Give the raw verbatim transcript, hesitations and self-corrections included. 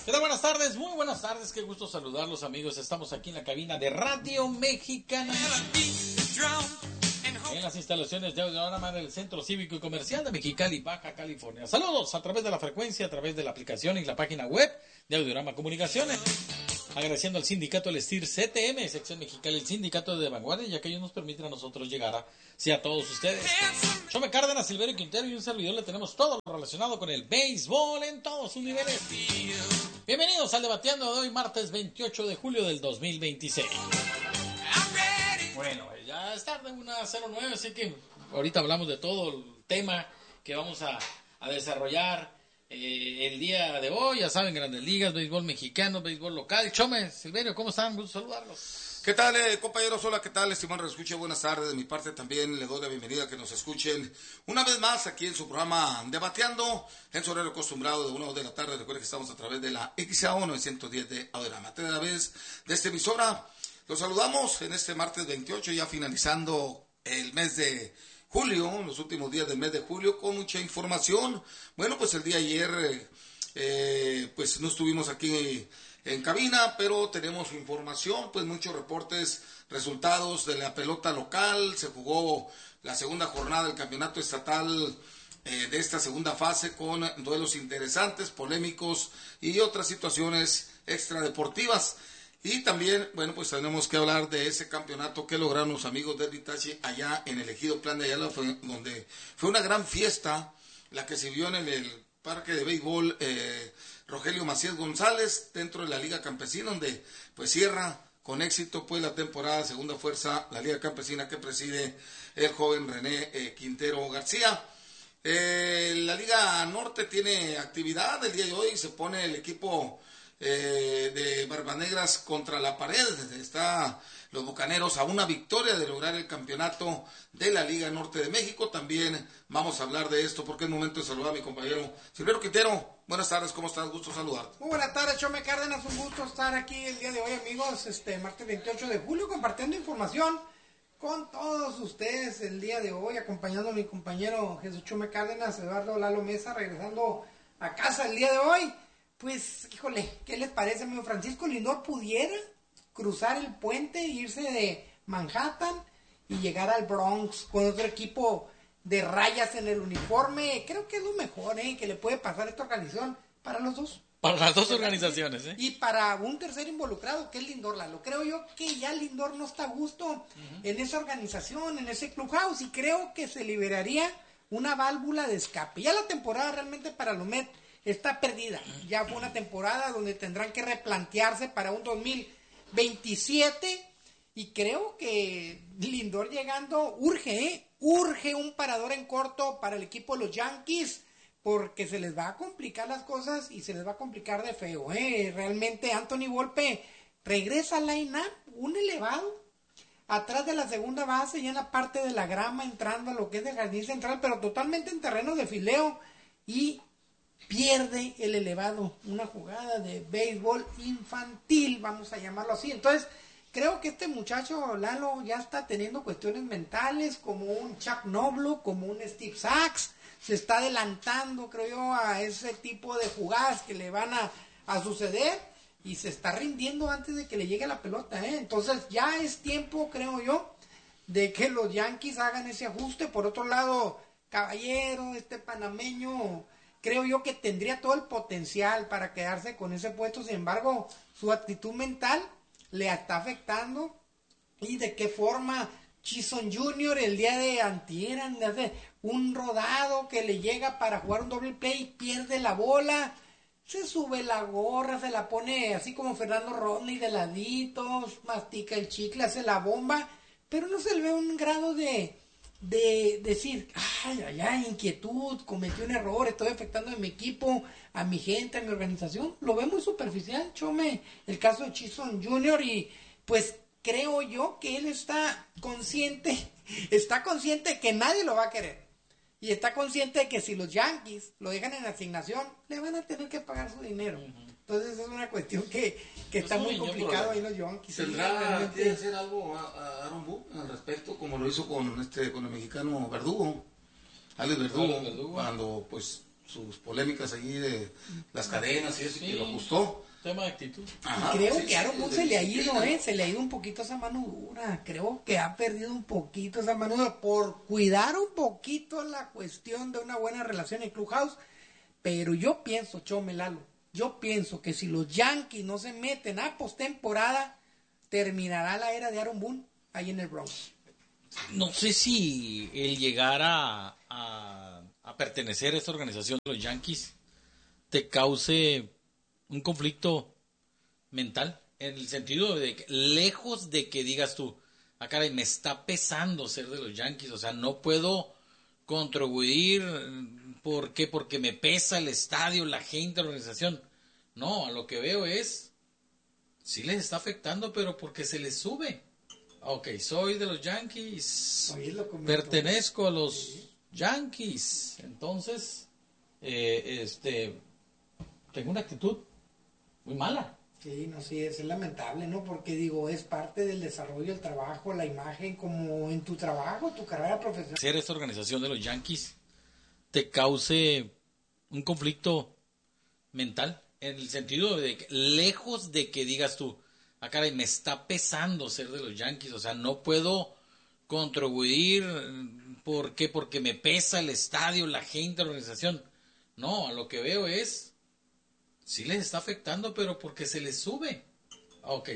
¿Qué tal? Buenas tardes, muy buenas tardes, qué gusto saludarlos, amigos. Estamos aquí en la cabina de Radio Mexicana, en las instalaciones de Audiorama del Centro Cívico y Comercial de Mexicali, Baja California. Saludos a través de la frecuencia, a través de la aplicación y la página web de Audiorama Comunicaciones. Agradeciendo al sindicato El Estir C T M, sección Mexicali, el sindicato de vanguardia, ya que ellos nos permiten a nosotros llegar a, sí, a todos ustedes. Chome Cárdenas, Silverio Quintero y un servidor le tenemos todo lo relacionado con el béisbol en todos sus niveles. Bienvenidos al Debateando de hoy, martes veintiocho de julio del dos mil veintiséis. Bueno, ya es tarde, una cero nueve, así que ahorita hablamos de todo el tema que vamos a, a desarrollar Eh, el día de hoy. Ya saben, Grandes Ligas, béisbol mexicano, béisbol local. Chome, Silverio, ¿cómo están? Gusto saludarlos. ¿Qué tal, eh, compañeros? Hola, ¿qué tal? Estimado escucha, buenas tardes. De mi parte también le doy la bienvenida a que nos escuchen una vez más aquí en su programa Debateando, en su horario acostumbrado de una de la tarde. Recuerden que estamos a través de la X A O novecientos diez de Audiorama. A vez de esta emisora, los saludamos en este martes veintiocho, ya finalizando el mes de julio, los últimos días del mes de julio, con mucha información. Bueno, pues el día de ayer, eh, pues no estuvimos aquí en cabina, pero tenemos información, pues muchos reportes, resultados de la pelota local. Se jugó la segunda jornada del campeonato estatal eh, de esta segunda fase con duelos interesantes, polémicos y otras situaciones extradeportivas. Y también, bueno, pues tenemos que hablar de ese campeonato que lograron los amigos del Vitachi allá en el Ejido Plan de Ayala, fue, donde fue una gran fiesta la que se vio en el, el parque de béisbol eh, Rogelio Macías González, dentro de la Liga Campesina, donde pues cierra con éxito pues la temporada segunda fuerza, la Liga Campesina que preside el joven René eh, Quintero García. Eh, la Liga Norte tiene actividad el día de hoy, se pone el equipo Eh, de Barbanegras contra la pared. Está los Bucaneros a una victoria de lograr el campeonato de la Liga Norte de México. También vamos a hablar de esto porque es momento de saludar a mi compañero Silverio Quintero. Buenas tardes, ¿cómo estás? Gusto saludarte. Muy buenas tardes, Chome Cárdenas, un gusto estar aquí el día de hoy, amigos, este martes veintiocho de julio, compartiendo información con todos ustedes el día de hoy, acompañando a mi compañero Jesús Chome Cárdenas, Eduardo Lalo Mesa, regresando a casa el día de hoy. Pues, híjole, ¿qué les parece, amigo? Francisco Lindor pudiera cruzar el puente, irse de Manhattan y llegar al Bronx con otro equipo de rayas en el uniforme. Creo que es lo mejor, ¿eh? Que le puede pasar esta organización para los dos. Para las dos organizaciones, ¿eh? Y para un tercer involucrado, que es Lindor. Lalo, creo yo que ya Lindor no está a gusto uh-huh. en esa organización, en ese clubhouse, y creo que se liberaría una válvula de escape. Ya la temporada realmente para los Mets está perdida. Ya fue una temporada donde tendrán que replantearse para un dos mil veintisiete, y creo que Lindor llegando urge, ¿eh? urge un parador en corto para el equipo de los Yankees, porque se les va a complicar las cosas y se les va a complicar de feo, ¿eh? Realmente Anthony Volpe regresa al line-up, un elevado atrás de la segunda base, ya en la parte de la grama, entrando a lo que es el jardín central, pero totalmente en terreno de fileo, y pierde el elevado, una jugada de béisbol infantil, vamos a llamarlo así. Entonces, creo que este muchacho Lalo ya está teniendo cuestiones mentales, como un Chuck Noblo, como un Steve Sachs, se está adelantando, creo yo, a ese tipo de jugadas que le van a, a suceder, y se está rindiendo antes de que le llegue la pelota, ¿eh? Entonces, ya es tiempo, creo yo, de que los Yankees hagan ese ajuste. Por otro lado, Caballero, este panameño, creo yo que tendría todo el potencial para quedarse con ese puesto. Sin embargo, su actitud mental le está afectando. Y de qué forma Chisholm junior el día de antier hace un rodado que le llega para jugar un doble play y pierde la bola. Se sube la gorra, se la pone así como Fernando Rodney de laditos, mastica el chicle, hace la bomba, pero no se le ve un grado de... de decir, ay, ay, ay, inquietud, cometí un error, estoy afectando a mi equipo, a mi gente, a mi organización. Lo ve muy superficial, Chome, el caso de Chisholm junior, y pues creo yo que él está consciente, está consciente de que nadie lo va a querer, y está consciente de que si los Yankees lo dejan en asignación, le van a tener que pagar su dinero. Uh-huh. Entonces es una cuestión que, que está muy complicado ahí los Yankees. ¿Tendrá que hacer algo a, a Aaron Boone al respecto, como lo hizo con este con el mexicano Verdugo, Alex Verdugo, Verdugo, cuando pues sus polémicas allí de las cadenas y eso, sí, que lo gustó. Tema de actitud. Ajá, y creo sí, que a Aaron Boone se le ha ido, eh, se le ha ido un poquito esa mano dura. Creo que ha perdido un poquito esa mano dura por cuidar un poquito la cuestión de una buena relación en Clubhouse. Pero yo pienso, Chome Lalo, yo pienso que si los Yankees no se meten a postemporada, terminará la era de Aaron Boone ahí en el Bronx. No sé si el llegar a, a, a pertenecer a esta organización de los Yankees te cause un conflicto mental, en el sentido de que, lejos de que digas tú, ah, caray, me está pesando ser de los Yankees, o sea, no puedo contribuir, ¿por qué? Porque me pesa el estadio, la gente, la organización. No, a lo que veo es, sí les está afectando, pero porque se les sube. Ok, soy de los Yankees, pertenezco a los sí. Yankees, entonces, eh, este, tengo una actitud muy mala. Sí, no, sí, es lamentable, ¿no? Porque digo, es parte del desarrollo del trabajo, la imagen, como en tu trabajo, tu carrera profesional. Ser esta organización de los Yankees te cause un conflicto mental, en el sentido de que, lejos de que digas tú, ah, caray, me está pesando ser de los Yankees, o sea, no puedo contribuir, ¿por qué? Porque me pesa el estadio, la gente, la organización. No, a lo que veo es, sí les está afectando, pero porque se les sube. Ok,